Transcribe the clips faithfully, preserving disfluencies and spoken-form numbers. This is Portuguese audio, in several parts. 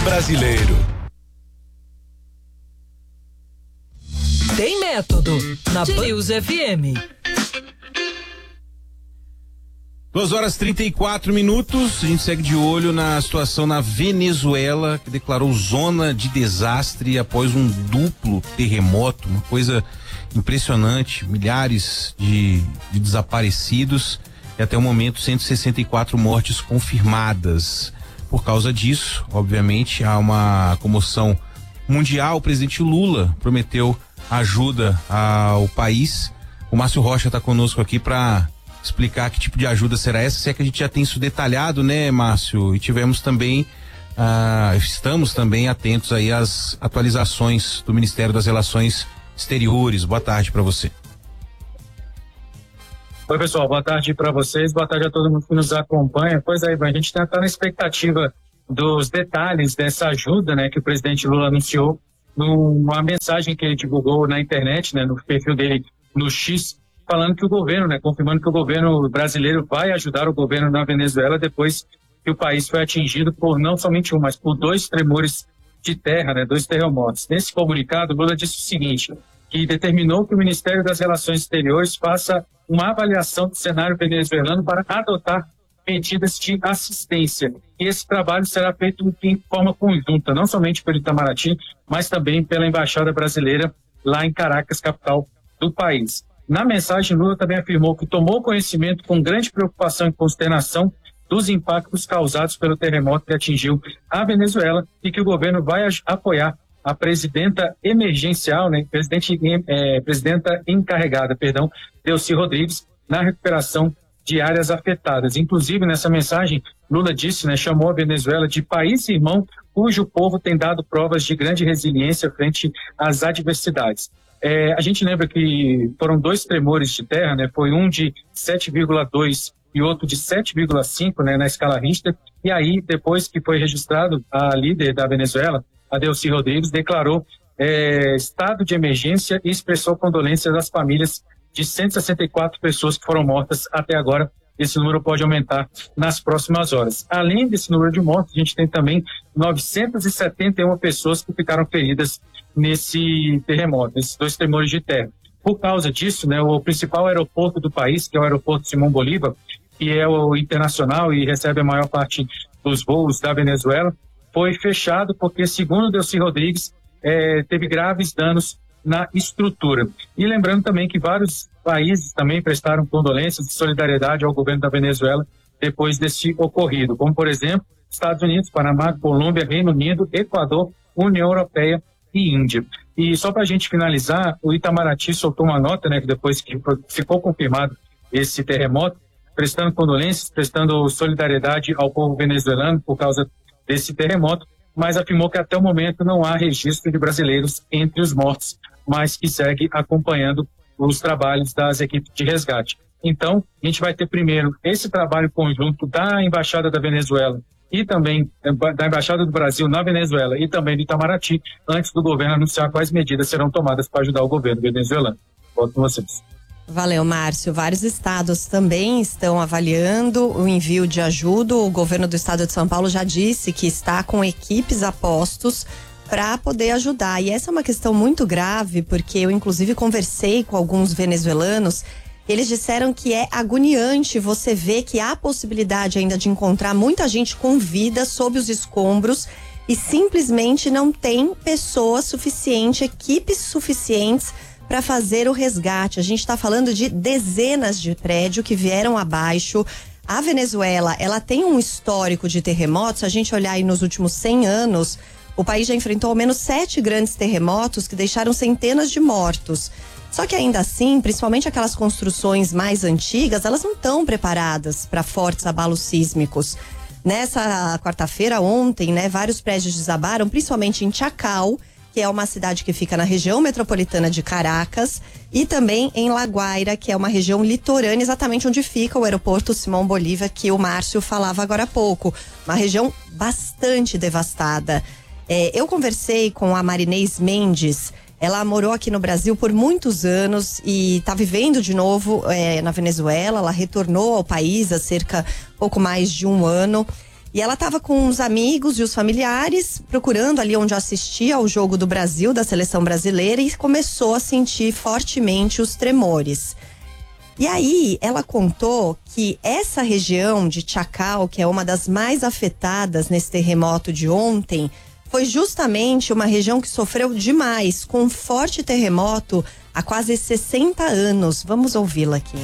brasileiro. Tem método na News F M. duas horas e trinta e quatro minutos, a gente segue de olho na situação na Venezuela, que declarou zona de desastre após um duplo terremoto, uma coisa impressionante, milhares de, de desaparecidos e até o momento cento e sessenta e quatro mortes confirmadas. Por causa disso, obviamente, há uma comoção mundial. O presidente Lula prometeu ajuda ao país. O Márcio Rocha está conosco aqui para explicar que tipo de ajuda será essa, se é que a gente já tem isso detalhado, né, Márcio? E tivemos também, ah, estamos também atentos aí às atualizações do Ministério das Relações Exteriores. Boa tarde para você. Oi, pessoal, boa tarde para vocês, boa tarde a todo mundo que nos acompanha. Pois aí, a gente está na expectativa dos detalhes dessa ajuda, né, que o presidente Lula anunciou numa mensagem que ele divulgou na internet, né, no perfil dele no X, falando que o governo, né, confirmando que o governo brasileiro vai ajudar o governo na Venezuela depois que o país foi atingido por não somente um, mas por dois tremores de terra, né, dois terremotos. Nesse comunicado, Lula disse o seguinte, que determinou que o Ministério das Relações Exteriores faça uma avaliação do cenário venezuelano para adotar medidas de assistência. E esse trabalho será feito em forma conjunta, não somente pelo Itamaraty, mas também pela Embaixada Brasileira lá em Caracas, capital do país. Na mensagem, Lula também afirmou que tomou conhecimento com grande preocupação e consternação dos impactos causados pelo terremoto que atingiu a Venezuela e que o governo vai apoiar a presidenta emergencial, né, presidente, é, presidenta encarregada, perdão, Delcy Rodrigues, na recuperação de áreas afetadas. Inclusive, nessa mensagem, Lula disse, né, chamou a Venezuela de país irmão cujo povo tem dado provas de grande resiliência frente às adversidades. É, a gente lembra que foram dois tremores de terra, né? Foi um de sete vírgula dois e outro de sete vírgula cinco, né, na escala Richter. E aí, depois que foi registrado, a líder da Venezuela, a Delcy Rodrigues, declarou é, estado de emergência e expressou condolências às famílias de cento e sessenta e quatro pessoas que foram mortas até agora. Esse número pode aumentar nas próximas horas. Além desse número de mortes, a gente tem também novecentas e setenta e uma pessoas que ficaram feridas nesse terremoto, nesses dois tremores de terra. Por causa disso, né, o principal aeroporto do país, que é o aeroporto Simão Bolívar, que é o internacional e recebe a maior parte dos voos da Venezuela, foi fechado porque, segundo Delcy Rodrigues, é, teve graves danos na estrutura. E lembrando também que vários países também prestaram condolências de solidariedade ao governo da Venezuela depois desse ocorrido, como, por exemplo, Estados Unidos, Panamá, Colômbia, Reino Unido, Equador, União Europeia e Índia. E só para a gente finalizar, o Itamaraty soltou uma nota, né, que depois que ficou confirmado esse terremoto, prestando condolências, prestando solidariedade ao povo venezuelano por causa desse terremoto, mas afirmou que até o momento não há registro de brasileiros entre os mortos, mas que segue acompanhando os trabalhos das equipes de resgate. Então, a gente vai ter primeiro esse trabalho conjunto da Embaixada da Venezuela e também da Embaixada do Brasil na Venezuela e também do Itamaraty, antes do governo anunciar quais medidas serão tomadas para ajudar o governo venezuelano. Volto com vocês. Valeu, Márcio. Vários estados também estão avaliando o envio de ajuda. O governo do estado de São Paulo já disse que está com equipes a postos para poder ajudar. E essa é uma questão muito grave, porque eu inclusive conversei com alguns venezuelanos. Eles disseram que é agoniante você ver que há possibilidade ainda de encontrar muita gente com vida sob os escombros e simplesmente não tem pessoas suficientes, equipes suficientes para fazer o resgate. A gente está falando de dezenas de prédios que vieram abaixo. A Venezuela, ela tem um histórico de terremotos. Se a gente olhar aí nos últimos cem anos, o país já enfrentou ao menos sete grandes terremotos que deixaram centenas de mortos. Só que ainda assim, principalmente aquelas construções mais antigas, elas não estão preparadas para fortes abalos sísmicos. Nessa quarta-feira, ontem, né, vários prédios desabaram, principalmente em Chacal, que é uma cidade que fica na região metropolitana de Caracas, e também em La Guaira, que é uma região litorânea, exatamente onde fica o aeroporto Simão Bolívar, que o Márcio falava agora há pouco. Uma região bastante devastada. É, eu conversei com a Marinês Mendes. Ela morou aqui no Brasil por muitos anos e está vivendo de novo é, na Venezuela. Ela retornou ao país há cerca pouco mais de um ano. E ela estava com os amigos e os familiares procurando ali onde assistia ao jogo do Brasil, da seleção brasileira, e começou a sentir fortemente os tremores. E aí ela contou que essa região de Chacal, que é uma das mais afetadas nesse terremoto de ontem, foi justamente uma região que sofreu demais com um forte terremoto há quase sessenta anos. Vamos ouvi-la aqui.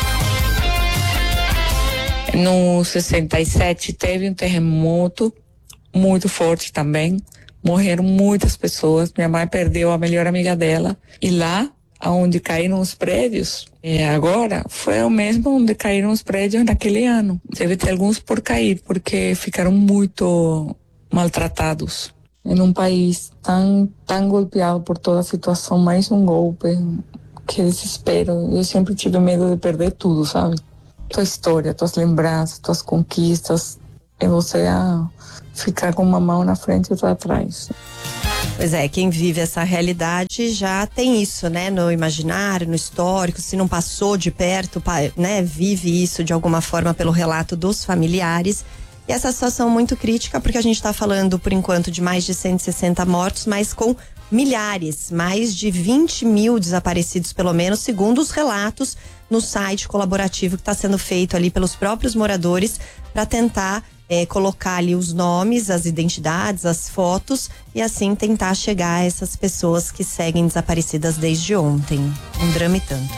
No sessenta e sete teve um terremoto muito forte também. Morreram muitas pessoas. Minha mãe perdeu a melhor amiga dela. E lá, onde caíram os prédios, é, agora foi o mesmo onde caíram os prédios naquele ano. Deve ter alguns por cair, porque ficaram muito maltratados. Em um país tão, tão golpeado por toda a situação, mais um golpe, que desespero. Eu sempre tive medo de perder tudo, sabe? Tua história, tuas lembranças, tuas conquistas, e você ah, ficar com uma mão na frente e outra atrás. Pois é, quem vive essa realidade já tem isso, né? No imaginário, no histórico, se não passou de perto, né? Vive isso de alguma forma pelo relato dos familiares. E essa situação muito crítica, porque a gente está falando, por enquanto, de mais de cento e sessenta mortos, mas com milhares, mais de vinte mil desaparecidos, pelo menos, segundo os relatos no site colaborativo que está sendo feito ali pelos próprios moradores para tentar é, colocar ali os nomes, as identidades, as fotos e assim tentar chegar a essas pessoas que seguem desaparecidas desde ontem. Um drama e tanto.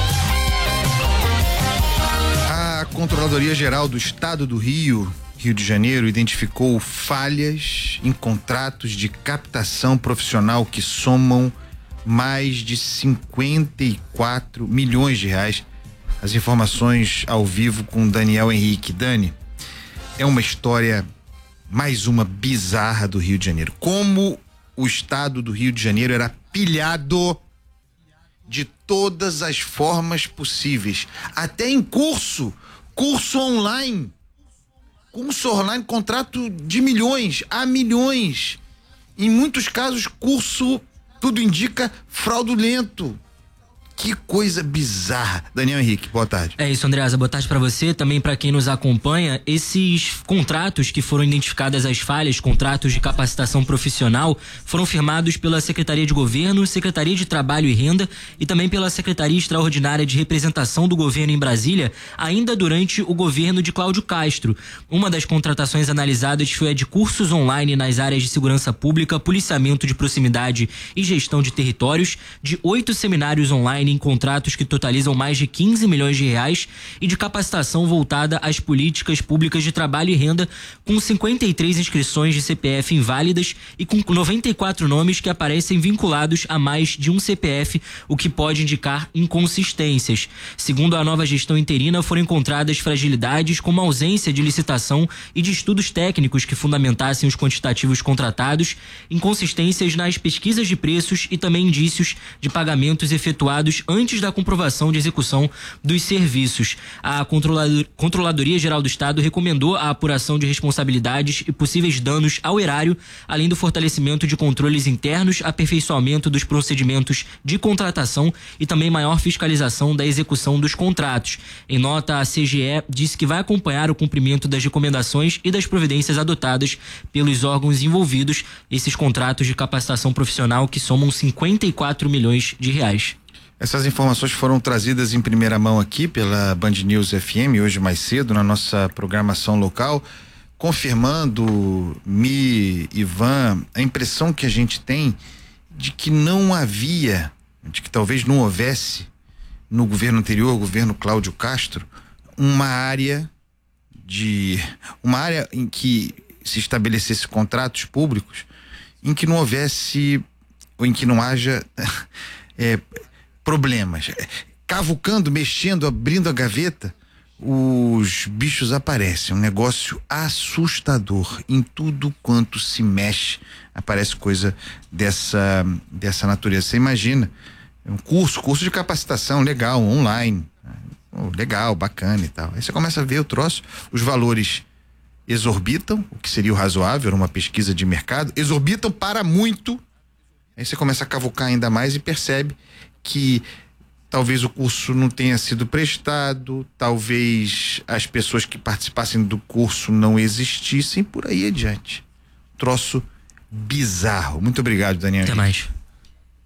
A Controladoria Geral do Estado do Rio, Rio de Janeiro, identificou falhas em contratos de captação profissional que somam mais de cinquenta e quatro milhões de reais. As informações ao vivo com Daniel Henrique. Dani, é uma história, mais uma bizarra do Rio de Janeiro. Como o estado do Rio de Janeiro era pilhado de todas as formas possíveis, até em curso, curso online. Curso online, contrato de milhões a milhões. Em muitos casos, curso, tudo indica, fraudulento. Que coisa bizarra. Daniel Henrique, boa tarde. É isso, Andreasa, boa tarde pra você, também pra quem nos acompanha. Esses contratos que foram identificadas as falhas, contratos de capacitação profissional, foram firmados pela Secretaria de Governo, Secretaria de Trabalho e Renda e também pela Secretaria Extraordinária de Representação do Governo em Brasília, ainda durante o governo de Cláudio Castro. Uma das contratações analisadas foi a de cursos online nas áreas de segurança pública, policiamento de proximidade e gestão de territórios, de oito seminários online em contratos que totalizam mais de quinze milhões de reais e de capacitação voltada às políticas públicas de trabalho e renda, com cinquenta e três inscrições de C P F inválidas e com noventa e quatro nomes que aparecem vinculados a mais de um C P F, o que pode indicar inconsistências. Segundo a nova gestão interina, foram encontradas fragilidades como a ausência de licitação e de estudos técnicos que fundamentassem os quantitativos contratados, inconsistências nas pesquisas de preços e também indícios de pagamentos efetuados antes da comprovação de execução dos serviços. A Controlador, Controladoria Geral do Estado recomendou a apuração de responsabilidades e possíveis danos ao erário, além do fortalecimento de controles internos, aperfeiçoamento dos procedimentos de contratação e também maior fiscalização da execução dos contratos. Em nota, a C G E disse que vai acompanhar o cumprimento das recomendações e das providências adotadas pelos órgãos envolvidos, esses contratos de capacitação profissional que somam cinquenta e quatro milhões de reais. Essas informações foram trazidas em primeira mão aqui pela Band News F M, hoje mais cedo, na nossa programação local, confirmando, Mi, Ivan, a impressão que a gente tem de que não havia, de que talvez não houvesse no governo anterior, o governo Cláudio Castro, uma área de, uma área em que se estabelecesse contratos públicos, em que não houvesse, ou em que não haja é, problemas. Cavucando, mexendo, abrindo a gaveta, os bichos aparecem. Um negócio assustador. Em tudo quanto se mexe, aparece coisa dessa, dessa natureza. Você imagina, um curso, curso de capacitação legal, online, legal, bacana e tal. Aí você começa a ver o troço, os valores exorbitam, o que seria o razoável, era uma pesquisa de mercado, exorbitam para muito. Aí você começa a cavucar ainda mais e percebe que talvez o curso não tenha sido prestado, talvez as pessoas que participassem do curso não existissem, por aí adiante. Troço bizarro. Muito obrigado, Daniel. Até mais.